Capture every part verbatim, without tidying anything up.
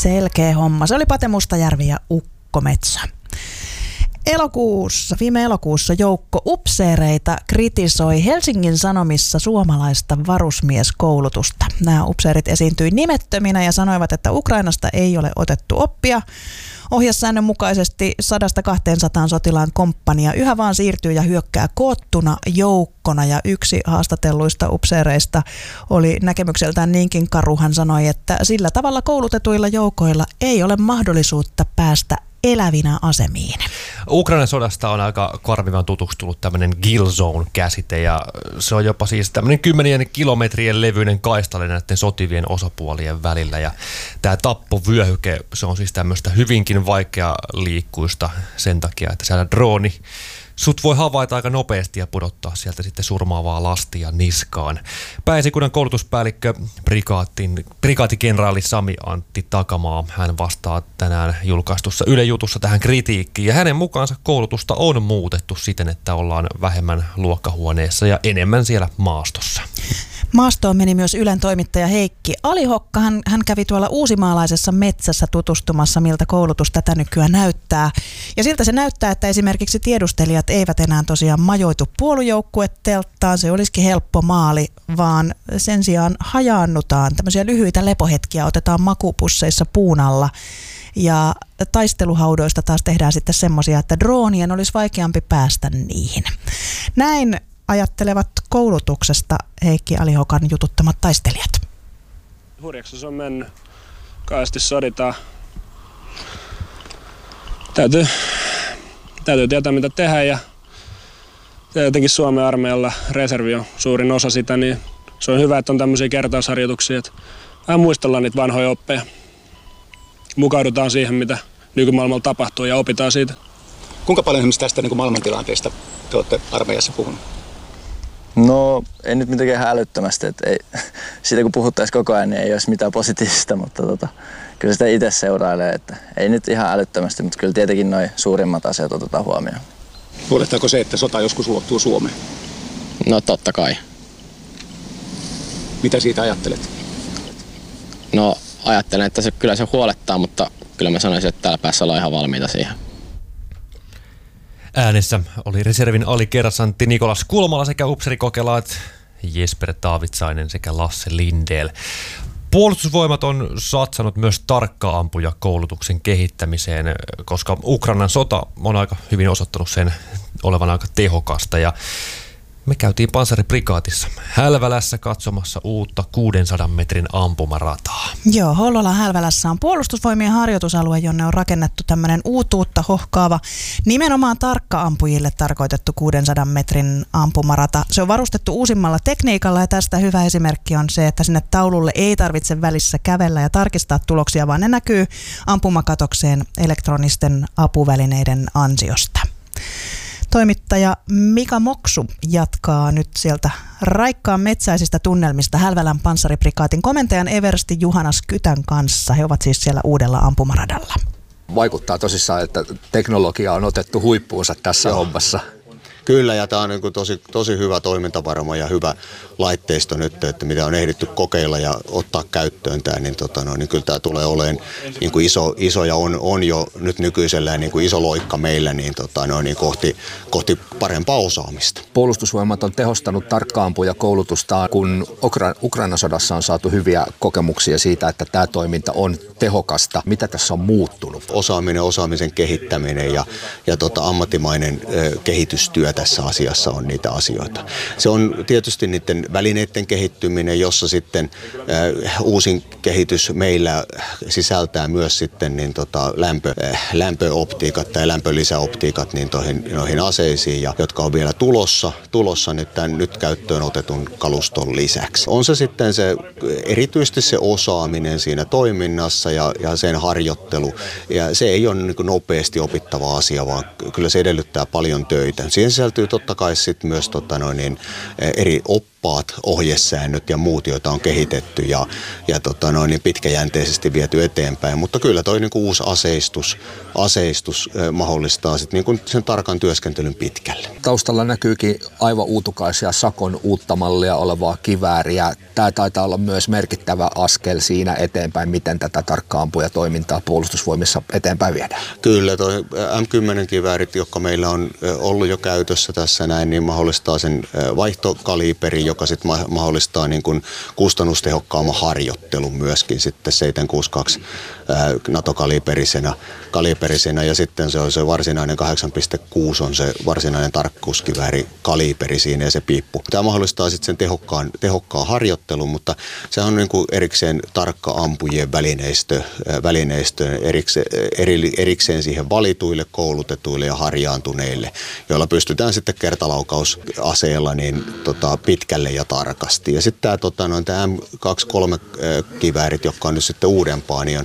Selkeä homma. Se oli Pate Mustajärvi ja Ukko Metso. Elokuussa, viime elokuussa joukko upseereita kritisoi Helsingin Sanomissa suomalaista varusmieskoulutusta. Nämä upseerit esiintyi nimettöminä ja sanoivat, että Ukrainasta ei ole otettu oppia. Ohjesäännön mukaisesti sadasta kahteensataan sotilaan komppania yhä vaan siirtyy ja hyökkää koottuna joukkona, ja yksi haastatelluista upseereista oli näkemykseltään niinkin karu. Hän sanoi, että sillä tavalla koulutetuilla joukoilla ei ole mahdollisuutta päästä elävinä asemiin. Ukrainan sodasta on aika karmivan tutustunut tämmöinen kill zone-käsite, ja se on jopa siis tämmöinen kymmenien kilometrien levyinen kaistale näiden sotivien osapuolien välillä, ja tämä tappovyöhyke, se on siis tämmöistä hyvinkin vaikea liikkuista sen takia, että siellä drooni sut voi havaita aika nopeasti ja pudottaa sieltä sitten surmaavaa lastia niskaan. Pääesikunnan koulutuspäällikkö prikaatin, prikaatikenraali Sami Antti Takamaa, hän vastaa tänään julkaistussa Yle Jutussa tähän kritiikkiin, ja hänen mukaansa koulutusta on muutettu siten, että ollaan vähemmän luokkahuoneessa ja enemmän siellä maastossa. Maastoon meni myös Ylen toimittaja Heikki Alihokka. Hän, hän kävi tuolla uusimaalaisessa metsässä tutustumassa, miltä koulutus tätä nykyään näyttää. Ja siltä se näyttää, että esimerkiksi tiedustelijat eivät enää tosiaan majoitu puolujoukkuetelttaan. Se olisikin helppo maali, vaan sen sijaan hajaannutaan. Tämmöisiä lyhyitä lepohetkiä otetaan makupusseissa puun alla. Ja taisteluhaudoista taas tehdään sitten semmoisia, että droonien olisi vaikeampi päästä niihin. Näin ajattelevat koulutuksesta Heikki Alihokan jututtamat taistelijat. Hurjaksi se on mennyt. Kaasti soditaan. Täytyy, täytyy tietää mitä tehdä, ja jotenkin Suomen armeijalla reservi on suurin osa sitä, niin se on hyvä, että on tämmöisiä kertausharjoituksia, että vähän muistellaan niitä vanhoja oppeja. Mukaudutaan siihen, mitä nykymaailmalla tapahtuu, ja opitaan siitä. Kuinka paljon esimerkiksi tästä niin kuin maailmantilanteesta te olette armeijassa puhunut? No ei nyt mitenkään ihan älyttömästi. Että ei, siitä kun puhuttaisiin koko ajan, niin ei olisi mitään positiivista, mutta tota, kyllä sitä itse seurailee. Että ei nyt ihan älyttömästi, mutta kyllä tietenkin nuo suurimmat asiat otetaan huomioon. Huolettaako se, että sota joskus ulottuu Suomeen? No totta kai. Mitä siitä ajattelet? No ajattelen, että se, kyllä se huolettaa, mutta kyllä mä sanoisin, että täällä päässä ollaan ihan valmiita siihen. Äänessä oli reservin alikersantti Nikolas Kulmala sekä upseerikokelaat Jesper Taavitsainen sekä Lasse Lindell. Puolustusvoimat on satsannut myös tarkka-ampuja koulutuksen kehittämiseen, koska Ukrainan sota on aika hyvin osoittanut sen olevan aika tehokasta, ja me käytiin panssariprikaatissa Hälvälässä katsomassa uutta kuudensadan metrin ampumarataa. Joo, Hollolan Hälvälässä on puolustusvoimien harjoitusalue, jonne on rakennettu tämmöinen uutuutta hohkaava, nimenomaan tarkka-ampujille tarkoitettu kuudensadan metrin ampumarata. Se on varustettu uusimmalla tekniikalla, ja tästä hyvä esimerkki on se, että sinne taululle ei tarvitse välissä kävellä ja tarkistaa tuloksia, vaan ne näkyy ampumakatokseen elektronisten apuvälineiden ansiosta. Toimittaja Mika Moksu jatkaa nyt sieltä raikkaan metsäisistä tunnelmista Hälvälän panssariprikaatin komentajan eversti Juhana Skytän kanssa. He ovat siis siellä uudella ampumaradalla. Vaikuttaa tosissaan, että teknologia on otettu huippuunsa tässä Joo. hommassa. Kyllä, ja tämä on niin kuin tosi, tosi hyvä toimintavarma ja hyvä laitteisto nyt, että mitä on ehditty kokeilla ja ottaa käyttöön tämä, niin, tota, no, niin kyllä tämä tulee olemaan niin kuin iso, iso ja on, on jo nyt nykyisellään niin kuin iso loikka meillä niin, tota, no, niin kohti, kohti parempaa osaamista. Puolustusvoimat on tehostanut tarkkaampuja koulutusta, kun Ukra- Ukrainan sodassa on saatu hyviä kokemuksia siitä, että tämä toiminta on tehokasta. Mitä tässä on muuttunut? Osaaminen, osaamisen kehittäminen ja, ja tota, ammattimainen ö, kehitystyö tässä asiassa on niitä asioita. Se on tietysti niiden välineiden kehittyminen, jossa sitten äh, uusin kehitys meillä sisältää myös sitten niin tota, lämpö, äh, lämpöoptiikat tai lämpölisäoptiikat niin toihin, noihin aseisiin, ja, jotka on vielä tulossa, tulossa nyt tämän nyt käyttöön otetun kaluston lisäksi. On se sitten se erityisesti se osaaminen siinä toiminnassa ja, ja sen harjoittelu, ja se ei ole niin kuin nopeasti opittava asia, vaan kyllä se edellyttää paljon töitä. Siihen sisältyy totta kai sit myös tota noin, niin, eri oppaat, ohjesäännöt ja muut, joita on kehitetty ja, ja tota noin, niin pitkäjänteisesti viety eteenpäin. Mutta kyllä toi niin kuin uusi aseistus, aseistus mahdollistaa sit niin kuin sen tarkan työskentelyn pitkälle. Taustalla näkyykin aivan uutukaisia Sakon uutta mallia olevaa kivääriä. Tämä taitaa olla myös merkittävä askel siinä eteenpäin, miten tätä tarkka-ampujatoimintaa puolustusvoimissa eteenpäin viedään. Kyllä, tuo M kymmenen kiväärit, jotka meillä on ollut jo käytössä tässä näin, niin mahdollistaa sen vaihtokaliberin, joka sitten mahdollistaa niin kuin kustannustehokkaamman harjoittelun myöskin sitten seitsemänsataakuusikymmentäkaksi NATO-kaliberisena kaliberisena, ja sitten se on se varsinainen kahdeksan pilkku kuusi on se varsinainen tarkkuuskivääri kaliberi siinä ja se piippu. Tämä mahdollistaa sitten sen tehokkaan, tehokkaan harjoittelun, mutta se on niin kuin erikseen tarkka ampujien välineistö, välineistö erikseen, eri, erikseen siihen valituille, koulutetuille ja harjaantuneille, joilla pystytään sitten kertalaukaus-aseella niin, tota, pitkälle ja tarkasti. Ja sitten tämä, tota, no, tämä M kaksikymmentäkolme kiväärit, jotka on nyt sitten uudempaa, niin on,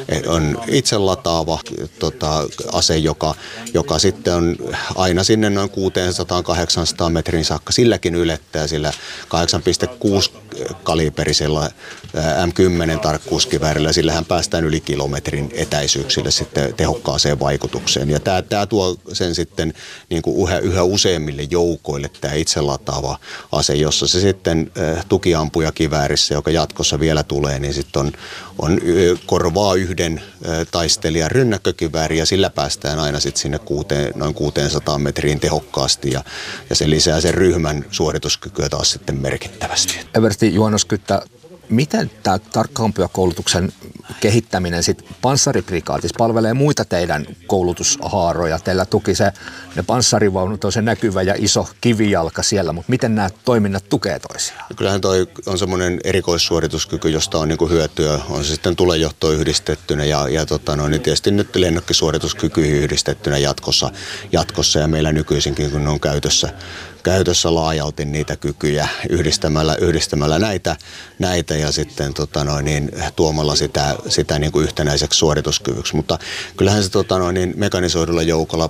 on itse lataava tota, ase, joka, joka sitten on aina sinne noin kuusisataa kahdeksansataa metrin saakka. Silläkin ylettää sillä kahdeksan pilkku kuusi kaliberisella M kymmenen tarkkuuskiväärillä. Sillähän päästään yli kilometrin etäisyyksille sitten tehokkaaseen vaikutukseen. Ja tämä, tämä tuo sen sitten niin kuin yhä, yhä useimmille joukoille tämä itse lataava ase, jossa se sitten tukiampuja kiväärissä, joka jatkossa vielä tulee, niin sitten on, on korvaa yhden taistelijan rynnäkkökivääri ja sillä päästään aina sitten sinne kuuteen, noin kuusisataa metriin tehokkaasti ja, ja se lisää sen ryhmän suorituskykyä taas sitten merkittävästi. Eversti Juonoskyttä, miten tämä tarkka-ampujakoulutuksen kehittäminen sitten panssariprikaatissa palvelee muita teidän koulutushaaroja? Teillä tuki se, ne panssarivaunut on se näkyvä ja iso kivijalka siellä, mutta miten nämä toiminnat tukee toisiaan? Kyllähän toi on semmoinen erikoissuorituskyky, josta on niinku hyötyä. On se sitten tulejohto yhdistettynä ja, ja tota no, niin tietysti nyt lennokkisuorituskyky yhdistettynä jatkossa, jatkossa ja meillä nykyisinkin, kun ne on käytössä, käytössä laajalti niitä kykyjä yhdistämällä, yhdistämällä näitä, näitä ja sitten tota noin, niin, tuomalla sitä, sitä niin kuin yhtenäiseksi suorituskyvyksi. Mutta kyllähän se tota noin, niin, mekanisoidulla joukolla